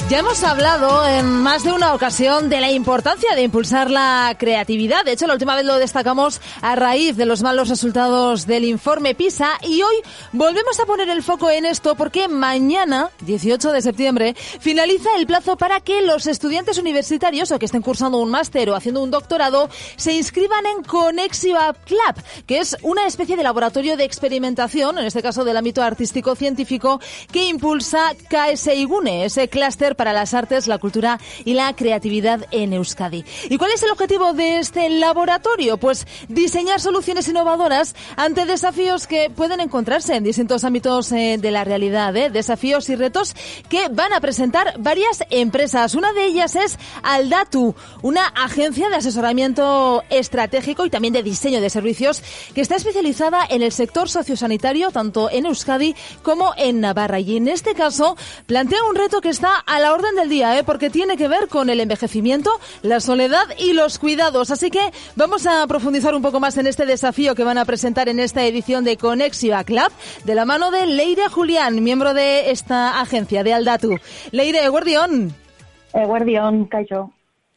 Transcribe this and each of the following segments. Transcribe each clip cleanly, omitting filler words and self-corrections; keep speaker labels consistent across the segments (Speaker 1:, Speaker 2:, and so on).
Speaker 1: Ya hemos hablado en más de una ocasión de la importancia de impulsar la creatividad. De hecho, la última vez lo destacamos a raíz de los malos resultados del informe PISA y hoy volvemos a poner el foco en esto porque mañana, 18 de septiembre, finaliza el plazo para que los estudiantes universitarios o que estén cursando un máster o haciendo un doctorado se inscriban en Conexiva Club, que es una especie de laboratorio de experimentación, en este caso del ámbito artístico-científico, que impulsa KSIGUNE, ese clúster para las artes, la cultura y la creatividad en Euskadi. ¿Y cuál es el objetivo de este laboratorio? Pues diseñar soluciones innovadoras ante desafíos que pueden encontrarse en distintos ámbitos de la realidad, desafíos y retos que van a presentar varias empresas. Una de ellas es Aldatu, una agencia de asesoramiento estratégico y también de diseño de servicios que está especializada en el sector sociosanitario, tanto en Euskadi como en Navarra. Y en este caso plantea un reto que está a la orden del día, porque tiene que ver con el envejecimiento, la soledad y los cuidados. Así que vamos a profundizar un poco más en este desafío que van a presentar en esta edición de Conexiva Club, de la mano de Leire Julián, miembro de esta agencia de Aldatu. Leire, eguerdión.
Speaker 2: Eguerdión, kaixo.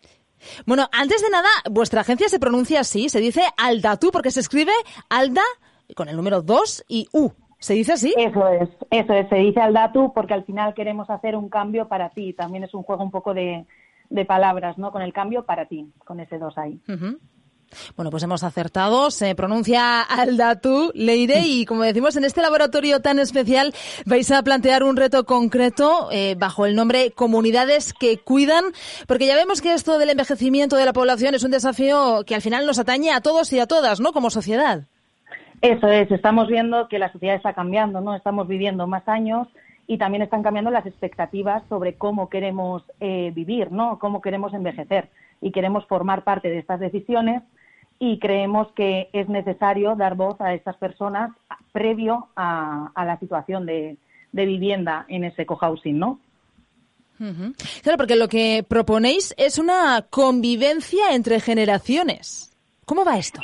Speaker 1: Bueno, antes de nada, vuestra agencia se pronuncia así, se dice Aldatu, porque se escribe Alda con el número 2 y U. ¿Se dice así?
Speaker 2: Eso es, se dice Aldatu porque al final queremos hacer un cambio para ti. También es un juego un poco de palabras, ¿no? Con el cambio para ti, con ese 2 ahí.
Speaker 1: Uh-huh. Bueno, pues hemos acertado, se pronuncia Aldatu, Leire, y como decimos, en este laboratorio tan especial vais a plantear un reto concreto bajo el nombre Comunidades que Cuidan, porque ya vemos que esto del envejecimiento de la población es un desafío que al final nos atañe a todos y a todas, ¿no? Como sociedad.
Speaker 2: Eso es, estamos viendo que la sociedad está cambiando, ¿no? Estamos viviendo más años y también están cambiando las expectativas sobre cómo queremos vivir, ¿no? Cómo queremos envejecer y queremos formar parte de estas decisiones y creemos que es necesario dar voz a estas personas previo a la situación de vivienda en ese cohousing, ¿no?
Speaker 1: Uh-huh. Claro, porque lo que proponéis es una convivencia entre generaciones. ¿Cómo va esto?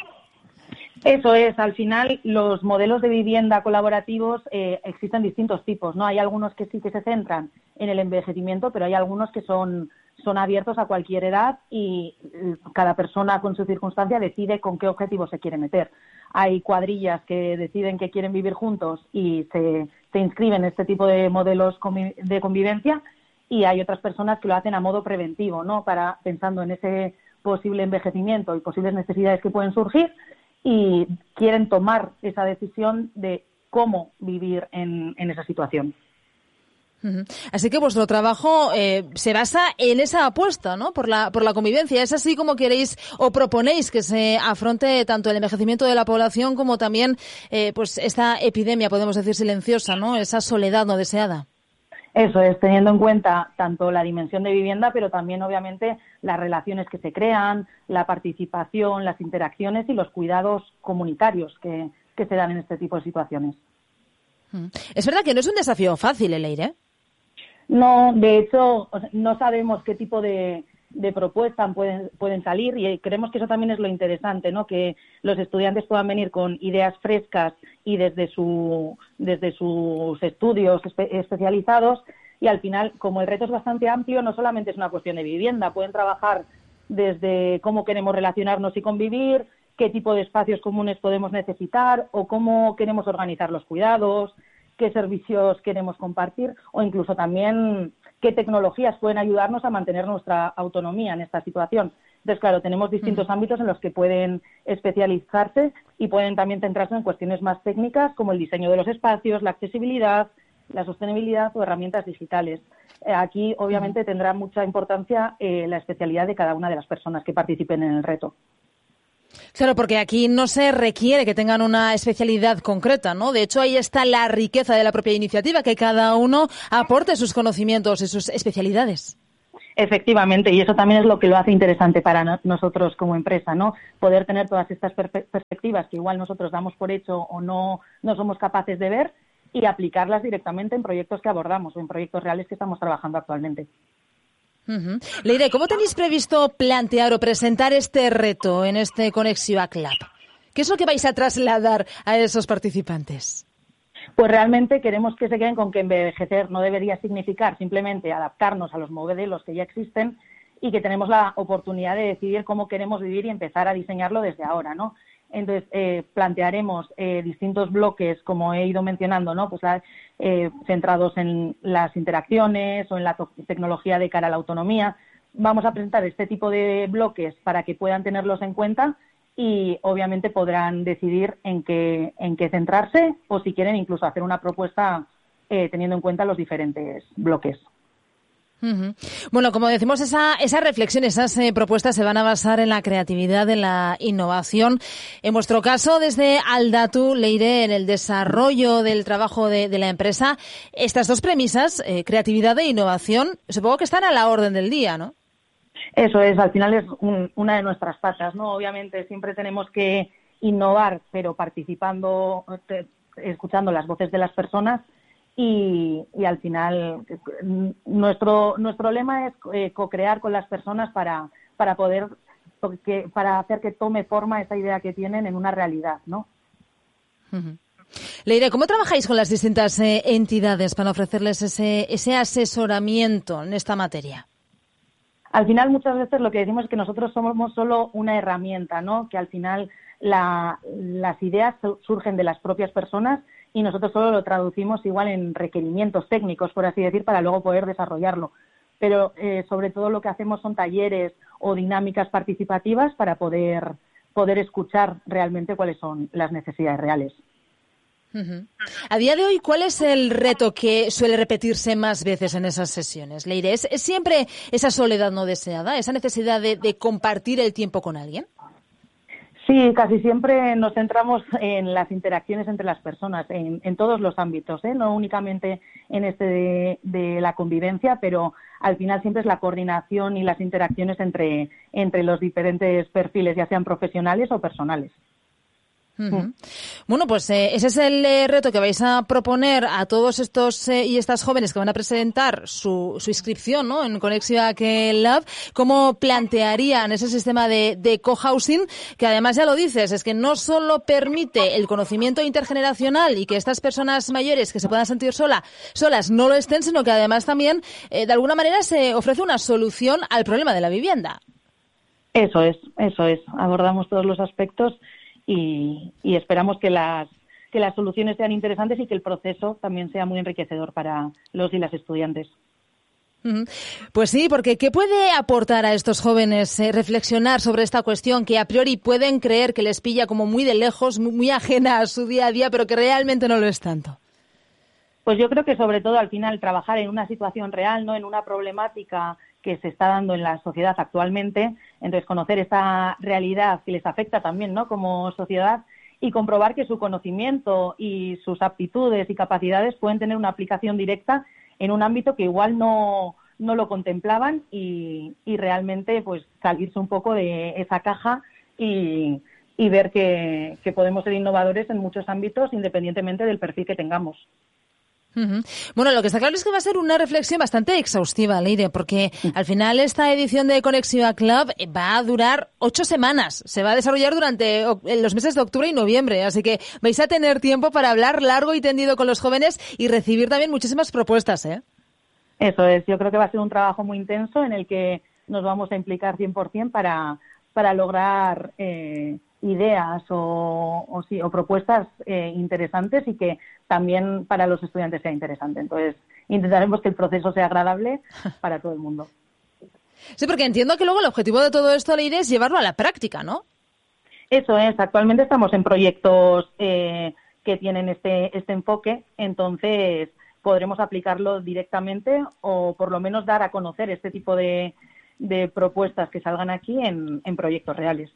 Speaker 2: Eso es, al final los modelos de vivienda colaborativos existen distintos tipos, ¿no? Hay algunos que sí que se centran en el envejecimiento, pero hay algunos que son abiertos a cualquier edad y cada persona con su circunstancia decide con qué objetivo se quiere meter. Hay cuadrillas que deciden que quieren vivir juntos y se inscriben en este tipo de modelos de convivencia y hay otras personas que lo hacen a modo preventivo, ¿no? Pensando en ese posible envejecimiento y posibles necesidades que pueden surgir y quieren tomar esa decisión de cómo vivir en esa situación.
Speaker 1: Así que vuestro trabajo se basa en esa apuesta, ¿no? Por la convivencia. Es así como queréis o proponéis que se afronte tanto el envejecimiento de la población como también pues esta epidemia, podemos decir, silenciosa, ¿no? Esa soledad no deseada.
Speaker 2: Eso es, teniendo en cuenta tanto la dimensión de vivienda, pero también, obviamente, las relaciones que se crean, la participación, las interacciones y los cuidados comunitarios que se dan en este tipo de situaciones.
Speaker 1: Es verdad que no es un desafío fácil, Leire.
Speaker 2: No, de hecho, no sabemos qué tipo de propuestas pueden salir y creemos que eso también es lo interesante, ¿no? Que los estudiantes puedan venir con ideas frescas y desde sus estudios especializados y al final, como el reto es bastante amplio, no solamente es una cuestión de vivienda, pueden trabajar desde cómo queremos relacionarnos y convivir, qué tipo de espacios comunes podemos necesitar o cómo queremos organizar los cuidados, qué servicios queremos compartir o incluso también qué tecnologías pueden ayudarnos a mantener nuestra autonomía en esta situación. Entonces, claro, tenemos distintos ámbitos en los que pueden especializarse y pueden también centrarse en cuestiones más técnicas como el diseño de los espacios, la accesibilidad, la sostenibilidad o herramientas digitales. Aquí, obviamente, tendrá mucha importancia la especialidad de cada una de las personas que participen en el reto.
Speaker 1: Claro, porque aquí no se requiere que tengan una especialidad concreta, ¿no? De hecho, ahí está la riqueza de la propia iniciativa, que cada uno aporte sus conocimientos y sus especialidades.
Speaker 2: Efectivamente, y eso también es lo que lo hace interesante para nosotros como empresa, ¿no? Poder tener todas estas perspectivas que igual nosotros damos por hecho o no somos capaces de ver y aplicarlas directamente en proyectos que abordamos o en proyectos reales que estamos trabajando actualmente.
Speaker 1: Uh-huh. Leire, ¿cómo tenéis previsto plantear o presentar este reto en este Conexiva Club? ¿Qué es lo que vais a trasladar a esos participantes?
Speaker 2: Pues realmente queremos que se queden con que envejecer no debería significar simplemente adaptarnos a los modelos que ya existen y que tenemos la oportunidad de decidir cómo queremos vivir y empezar a diseñarlo desde ahora, ¿no? Entonces, plantearemos distintos bloques, como he ido mencionando, ¿no? Pues centrados en las interacciones o en la tecnología de cara a la autonomía. Vamos a presentar este tipo de bloques para que puedan tenerlos en cuenta y obviamente podrán decidir en qué centrarse o si quieren incluso hacer una propuesta teniendo en cuenta los diferentes bloques.
Speaker 1: Uh-huh. Bueno, como decimos, esa reflexión, esas propuestas se van a basar en la creatividad, en la innovación. En vuestro caso, desde Aldatu, Leire, en el desarrollo del trabajo de la empresa, estas dos premisas, creatividad e innovación, supongo que están a la orden del día, ¿no?
Speaker 2: Eso es, al final es una de nuestras patas, ¿no? Obviamente siempre tenemos que innovar, pero participando, escuchando las voces de las personas y al final nuestro lema es co-crear con las personas para hacer que tome forma esa idea que tienen en una realidad, ¿no?
Speaker 1: Uh-huh. Leire, ¿cómo trabajáis con las distintas entidades para ofrecerles ese asesoramiento en esta materia?
Speaker 2: Al final, muchas veces lo que decimos es que nosotros somos solo una herramienta, ¿no? Que al final las ideas surgen de las propias personas y nosotros solo lo traducimos igual en requerimientos técnicos, por así decir, para luego poder desarrollarlo. Pero sobre todo lo que hacemos son talleres o dinámicas participativas para poder escuchar realmente cuáles son las necesidades reales.
Speaker 1: Uh-huh. A día de hoy, ¿cuál es el reto que suele repetirse más veces en esas sesiones, Leire? ¿Es siempre esa soledad no deseada, esa necesidad de compartir el tiempo con alguien?
Speaker 2: Sí, casi siempre nos centramos en las interacciones entre las personas, en todos los ámbitos, no únicamente en este de la convivencia, pero al final siempre es la coordinación y las interacciones entre los diferentes perfiles, ya sean profesionales o personales.
Speaker 1: Uh-huh. Bueno, pues ese es el reto que vais a proponer a todos estos y estas jóvenes que van a presentar su inscripción, ¿no? En Conexión Lab. ¿Cómo plantearían ese sistema de cohousing? Que además, ya lo dices, es que no solo permite el conocimiento intergeneracional y que estas personas mayores que se puedan sentir solas no lo estén, sino que además también de alguna manera se ofrece una solución al problema de la vivienda.
Speaker 2: Eso es. Abordamos todos los aspectos y esperamos que las soluciones sean interesantes y que el proceso también sea muy enriquecedor para los y las estudiantes.
Speaker 1: Pues sí, porque ¿qué puede aportar a estos jóvenes reflexionar sobre esta cuestión que a priori pueden creer que les pilla como muy de lejos, muy ajena a su día a día, pero que realmente no lo es tanto?
Speaker 2: Pues yo creo que sobre todo al final trabajar en una situación real, no en una problemática que se está dando en la sociedad actualmente, entonces conocer esta realidad que les afecta también, ¿no? Como sociedad y comprobar que su conocimiento y sus aptitudes y capacidades pueden tener una aplicación directa en un ámbito que igual no lo contemplaban y realmente pues salirse un poco de esa caja y ver que podemos ser innovadores en muchos ámbitos independientemente del perfil que tengamos.
Speaker 1: Uh-huh. Bueno, lo que está claro es que va a ser una reflexión bastante exhaustiva, Leire, porque al final esta edición de Conexión Club va a durar 8 semanas. Se va a desarrollar durante los meses de octubre y noviembre, así que vais a tener tiempo para hablar largo y tendido con los jóvenes y recibir también muchísimas propuestas, ¿eh?
Speaker 2: Eso es, yo creo que va a ser un trabajo muy intenso en el que nos vamos a implicar 100% para lograr ideas o propuestas interesantes y que también para los estudiantes sea interesante. Entonces, intentaremos que el proceso sea agradable para todo el mundo.
Speaker 1: Sí, porque entiendo que luego el objetivo de todo esto, Leire, es llevarlo a la práctica, ¿no?
Speaker 2: Eso es. Actualmente estamos en proyectos que tienen este enfoque, entonces podremos aplicarlo directamente o por lo menos dar a conocer este tipo de propuestas que salgan aquí en proyectos reales.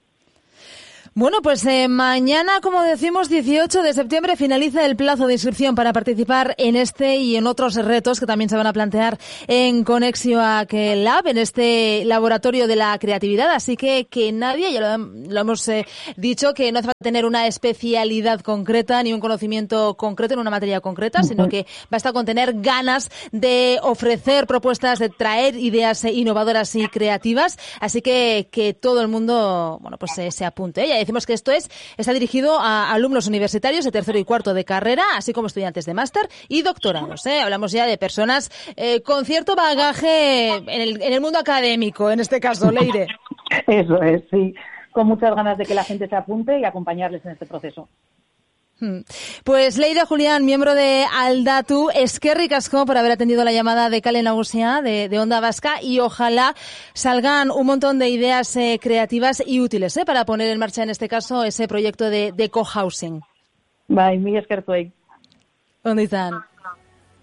Speaker 1: Bueno, pues mañana, como decimos, 18 de septiembre, finaliza el plazo de inscripción para participar en este y en otros retos que también se van a plantear en Conexión Lab, en este laboratorio de la creatividad. Así que nadie, ya lo hemos dicho, que no hace falta tener una especialidad concreta ni un conocimiento concreto en una materia concreta, sino que basta con tener ganas de ofrecer propuestas, de traer ideas innovadoras y creativas. Así que todo el mundo, bueno, pues se apunte. Ya decimos que esto está dirigido a alumnos universitarios de tercero y cuarto de carrera, así como estudiantes de máster y doctorados. Hablamos ya de personas con cierto bagaje en el mundo académico, en este caso, Leire.
Speaker 2: Eso es, sí. Con muchas ganas de que la gente se apunte y acompañarles en este proceso.
Speaker 1: Pues Leire Julián, miembro de Aldatu, eskerrik asko por haber atendido la llamada de Kale Nagusia de Onda Vasca, y ojalá salgan un montón de ideas creativas y útiles para poner en marcha, en este caso, ese proyecto de cohousing.
Speaker 2: Bai, mila esker zuei.
Speaker 1: Ondo izan.